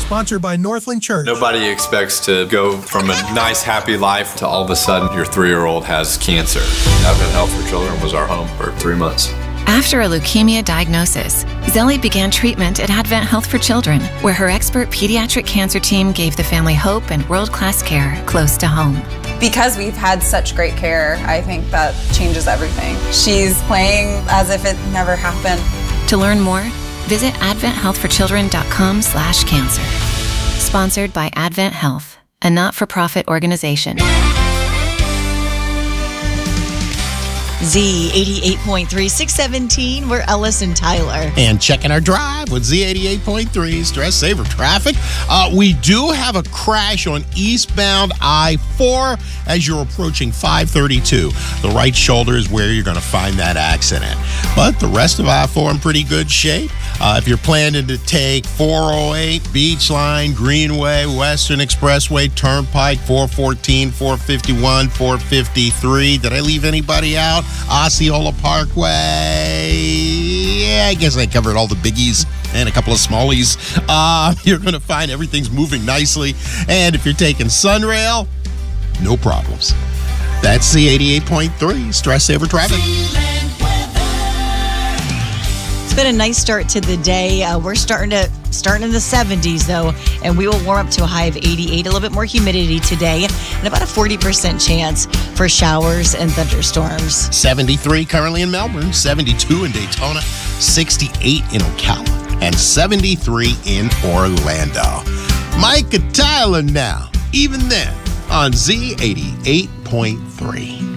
Sponsored by Northland Church. Nobody expects to go from a nice, happy life to all of a sudden your 3-year-old has cancer. Advent Health for Children was our home for 3 months. After a leukemia diagnosis, Zelly began treatment at Advent Health for Children, where her expert pediatric cancer team gave the family hope and world-class care close to home. Because we've had such great care, I think that changes everything. She's playing as if it never happened. To learn more, visit adventhealthforchildren.com/cancer. Sponsored by Advent Health, a not-for-profit organization. Z88.3, 617, we're Ellis and Tyler. And checking our drive with Z88.3, stress saver traffic. We do have a crash on eastbound I-4 as you're approaching 532. The right shoulder is where you're going to find that accident. But the rest of I-4 in pretty good shape. If you're planning to take 408, Beachline, Greenway, Western Expressway, Turnpike, 414, 451, 453. Did I leave anybody out? Osceola Parkway. Yeah, I guess I covered all the biggies and a couple of smallies. You're going to find everything's moving nicely. And if you're taking Sunrail, no problems. That's the 88.3 Stress Saver Traffic. It's been a nice start to the day. We're starting in the 70s, though, and we will warm up to a high of 88. A little bit more humidity today, and about a 40% chance for showers and thunderstorms. 73 currently in Melbourne, 72 in Daytona, 68 in Ocala, and 73 in Orlando. Mike and Tyler now, even then, on Z88.3.